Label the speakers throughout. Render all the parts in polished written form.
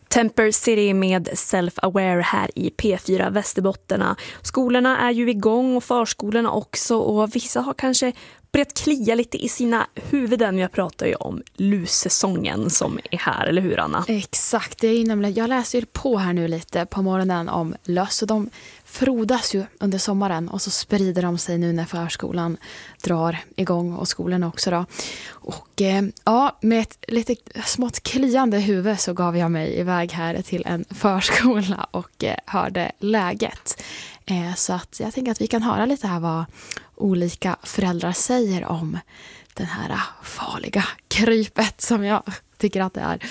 Speaker 1: Temper City med Self-Aware här i P4 Västerbotterna. Skolorna är ju igång och förskolorna också, och vissa har kanske börjat klia lite i sina huvuden. Jag pratar ju om lussäsongen som är här, eller hur Anna?
Speaker 2: Exakt, det är ju nämligen, jag läser ju på här nu lite på morgonen om löss, och de frodas ju under sommaren och så sprider de sig nu när förskolan drar igång och skolorna också då. Och ja, med ett lite smått kliande huvud så gav jag mig iväg här till en förskola och hörde läget. Så att jag tänker att vi kan höra lite här vad olika föräldrar säger om den här farliga krypet som jag tycker att det är.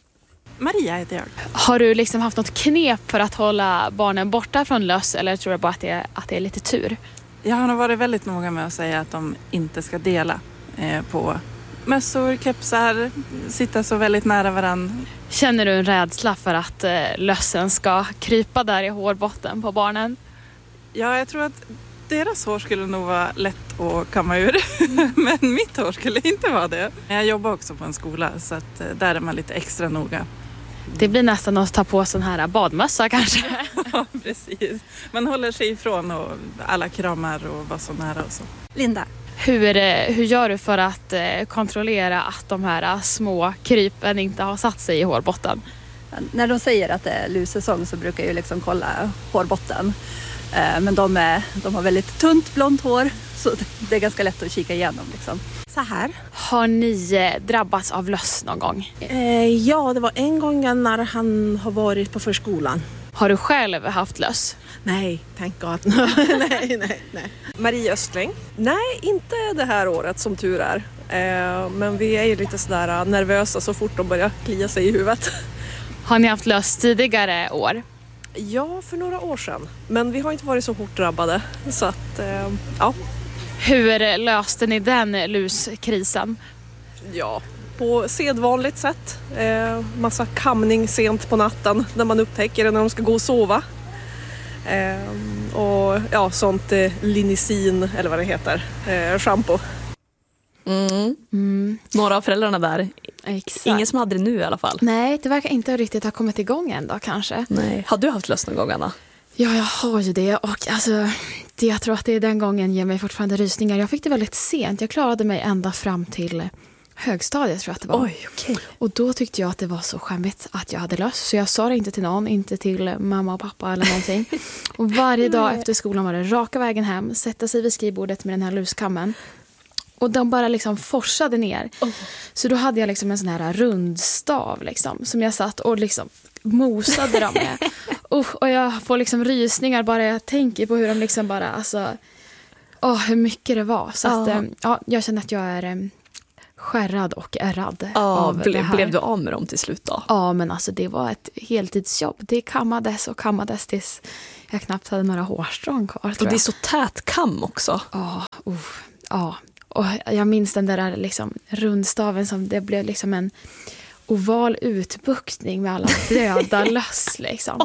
Speaker 3: Maria heter jag.
Speaker 2: Har du liksom haft något knep för att hålla barnen borta från löss, eller tror du bara att det är lite tur?
Speaker 3: Jag har varit väldigt noga med att säga att de inte ska dela på mössor, kepsar, sitta så väldigt nära varandra.
Speaker 2: Känner du en rädsla för att lössen ska krypa där i hårbotten på barnen?
Speaker 3: Ja, jag tror att deras hår skulle nog vara lätt att kamma ur. Men mitt hår skulle inte vara det. Jag jobbar också på en skola, så att där är man lite extra noga.
Speaker 2: Det blir nästan att ta på sån här badmössa kanske.
Speaker 3: Ja, precis. Man håller sig ifrån och alla kramar och var så nära och så.
Speaker 4: Linda.
Speaker 2: Hur gör du för att kontrollera att de här små krypen inte har satt sig i hårbotten?
Speaker 4: När de säger att det är lussäsong så brukar jag ju liksom kolla hårbotten. Men de har väldigt tunt blont hår, så det är ganska lätt att kika igenom liksom.
Speaker 5: Så här.
Speaker 2: Har ni drabbats av löss någon gång?
Speaker 5: Ja, det var en gång när han har varit på förskolan.
Speaker 2: Har du själv haft löss?
Speaker 5: Nej, thank God. nej.
Speaker 6: Maria Östling. Nej, inte det här året som tur är. Men vi är ju lite sådär nervösa så fort de börjar klia sig i huvudet.
Speaker 2: Har ni haft löss tidigare år?
Speaker 6: Ja, för några år sedan. Men vi har inte varit så hårt drabbade. Så att, ja.
Speaker 2: Hur löste ni den luskrisen?
Speaker 6: Ja, på sedvanligt sätt. Massa kamning sent på natten när man upptäcker det när de ska gå och sova. Och ja, sånt linisin eller vad det heter. Shampoo.
Speaker 1: Några av föräldrarna där.
Speaker 2: Exakt.
Speaker 1: Ingen som hade det nu i alla fall.
Speaker 2: Nej, det verkar inte riktigt ha kommit igång än då kanske.
Speaker 1: Nej. Har du haft löss någon gång, Anna?
Speaker 2: Ja, jag har ju det, och alltså, jag tror att det är den gången ger mig fortfarande rysningar. Jag fick det väldigt sent. Jag klarade mig ända fram till högstadiet, tror jag att det var.
Speaker 1: Oj, okej.
Speaker 2: Och då tyckte jag att det var så skämmigt att jag hade löss. Så jag sa det inte till någon, inte till mamma och pappa eller någonting. Och varje dag efter skolan var det raka vägen hem, sätta sig vid skrivbordet med den här luskammen. Och de bara liksom forsade ner. Så då hade jag liksom en sån här rundstav liksom, som jag satt och liksom mosade dem med. Och jag får liksom rysningar bara jag tänker på hur de liksom bara, alltså, hur mycket det var. Så att, jag känner att jag är skärrad och ärrad av det här.
Speaker 1: Blev du av med dem till slut då?
Speaker 2: Ja, men alltså det var ett heltidsjobb. Det kammades tills jag knappt hade några hårstrån kvar.
Speaker 1: Och det är så tät kam också.
Speaker 2: Ja. Och jag minns den där liksom rundstaven som det blev liksom en oval utbuktning med alla döda löss liksom.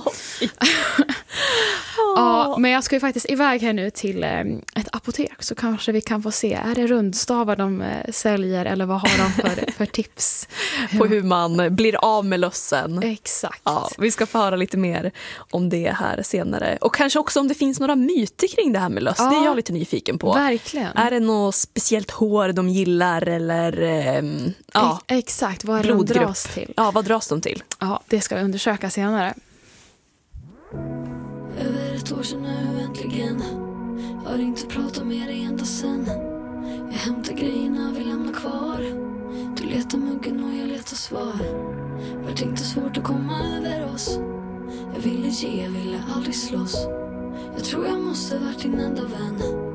Speaker 2: Ja, men jag ska ju faktiskt iväg här nu till ett apotek, så kanske vi kan få se, är det rundstavar de säljer eller vad har de för tips?
Speaker 1: På hur man blir av med lössen.
Speaker 2: Exakt.
Speaker 1: Ja, vi ska få höra lite mer om det här senare. Och kanske också om det finns några myter kring det här med löss. Det är jag lite nyfiken på.
Speaker 2: Verkligen.
Speaker 1: Är det något speciellt hår de gillar eller
Speaker 2: exakt, vad är det de dras till?
Speaker 1: Ja, vad dras de till?
Speaker 2: Ja, det ska vi undersöka senare.
Speaker 7: Över ett år sedan nu äntligen. Har inte pratat med dig ända sen. Jag hämtar grejerna vi lämnar kvar. Du letar muggen och jag letar svar. Vart inte svårt att komma över oss. Jag ville ge, jag ville aldrig slåss. Jag tror jag måste varit din enda vän.